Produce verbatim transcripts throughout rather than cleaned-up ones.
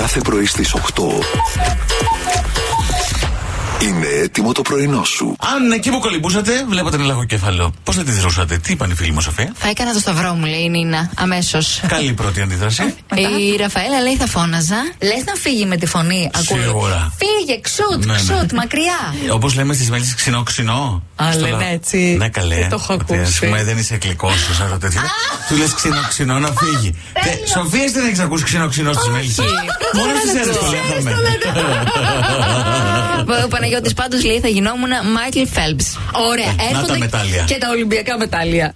Κάθε πρωί στις οκτώ είναι έτοιμο το πρωινό σου. Αν εκεί που κολυμπούσατε, βλέπατε ένα λαγοκέφαλο, πώς θα τη δρούσατε, τι είπαν οι φίλοι μου, Σοφία? Θα έκανα το σταυρό μου, λέει η Νίνα, αμέσως. Καλή πρώτη αντίδραση. Η Ραφαέλα λέει θα φώναζα. Λες να φύγει με τη φωνή, ακούω. Σίγουρα. Φύγε, ξουτ, Ναι, ναι. ξουτ, μακριά. Όπως λέμε στις μέλισσες, ξινό, ξινό. Α, Στο λένε λα- έτσι. Ναι, καλέ. Δεν το έχω Ότι, ας ακούσει. πούμε, δεν είσαι εκλικός σου, σαν το τέτοιο. Του λες ξινό, ξινό να φύγει. Τε- Σοφία, εσύ δεν έχεις ακούσει ξινό, ξινό στις μέλισσες? Μόνο στις αίρες το λέγαμε. Ο Παναγιώτης πάντως λέει θα γινόμουν Μάικλ Φέλπς. Ωραία, τα έρχονται μετάλλια. και τα Ολυμπιακά μετάλλια.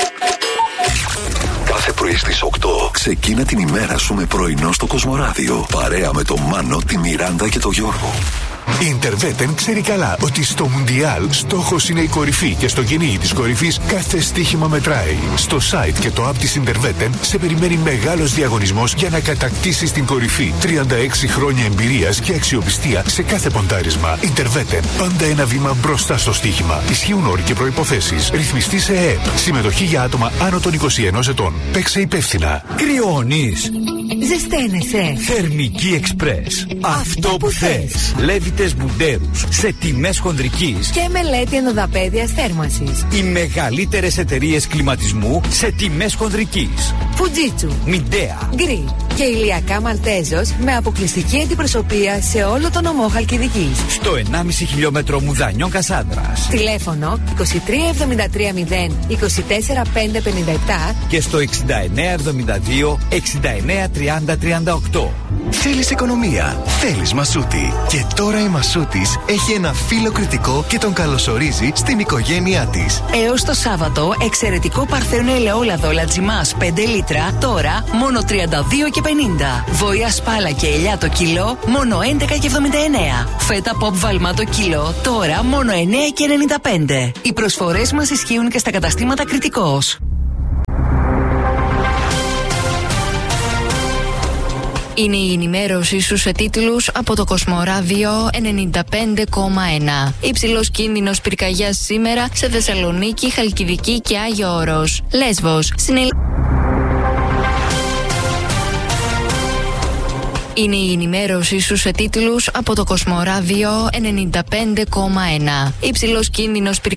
Κάθε πρωί στις οκτώ ξεκίνα την ημέρα σου με πρωινό στο Κοσμοράδιο. Παρέα με τον Μάνο, τη Μιράντα και τον Γιώργο. Η Interveten ξέρει καλά ότι στο Μουντιάλ στόχος είναι η κορυφή και στο κυνήγι της κορυφής κάθε στοίχημα μετράει. Στο site και το app της Interveten σε περιμένει μεγάλος διαγωνισμός για να κατακτήσεις την κορυφή. τριάντα έξι χρόνια εμπειρίας και αξιοπιστία σε κάθε ποντάρισμα. Interveten. Πάντα ένα βήμα μπροστά στο στοίχημα. Ισχύουν όροι και προϋποθέσεις. Ρυθμιστή σε ΕΕΠ. Συμμετοχή για άτομα άνω των είκοσι ενός ετών. Παίξε υπεύθυνα. Κρυώνεις. Ζεσταίνεσαι. Θερμική Εξπρές. Αυτό που θες. Λέβητες Μπουντέρους σε τιμές χονδρικής. Και μελέτη ενδοδαπέδειας θέρμανσης. Οι μεγαλύτερες εταιρείες κλιματισμού σε τιμές χονδρικής. Φουτζίτσου, Μιντέα. Γκρι και ηλιακά Μαλτέζος με αποκλειστική αντιπροσωπεία σε όλο τον νομό Χαλκιδικής. Στο ενάμιση χιλιόμετρο Μουδανιών Κασάνδρας. Τηλέφωνο είκοσι τρία εβδομήντα τρία μηδέν είκοσι τέσσερα πεντακόσια πενήντα επτά Και στο εξήντα εννέα εβδομήντα δύο εξήντα εννέα τριάντα τριάντα οκτώ. Θέλεις οικονομία, θέλεις Μασούτη. Και τώρα η Μασούτης έχει ένα φίλο κριτικό και τον καλωσορίζει στην οικογένειά της. Έως το Σάββατο, εξαιρετικό παρθένο ελαιόλαδο Λατζιμάς πέντε λίτρα, τώρα μόνο τριάντα δύο και πενήντα. Βοήα σπάλα και ελιά το κιλό, μόνο έντεκα και εβδομήντα εννέα. Φέτα pop βαλμά το κιλό, τώρα μόνο εννέα και ενενήντα πέντε. Οι προσφορές μας ισχύουν και στα καταστήματα Κριτικός. Είναι η ενημέρωσή σου σε τίτλους από το Κοσμοράδιο ενενήντα πέντε κόμμα ένα. Υψηλός κίνδυνος πυρκαγιάς σήμερα σε Θεσσαλονίκη, Χαλκιδική και Άγιο Όρος. Λέσβος. Συνελ... Είναι η ενημέρωσή σου σε τίτλους από το Κοσμοράδιο ενενήντα πέντε κόμμα ένα. Υψηλός κίνδυνος πυρκαγιάς